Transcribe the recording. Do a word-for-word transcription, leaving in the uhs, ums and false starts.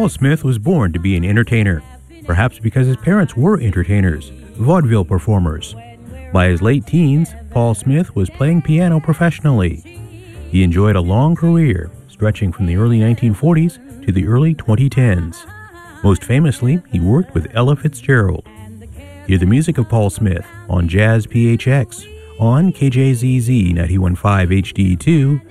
Paul Smith was born to be an entertainer, perhaps because his parents were entertainers, vaudeville performers. By his late teens, Paul Smith was playing piano professionally. He enjoyed a long career, stretching from the early nineteen forties to the early twenty tens. Most famously, he worked with Ella Fitzgerald. Hear the music of Paul Smith on Jazz P H X on K J Z Z ninety-one point five H D two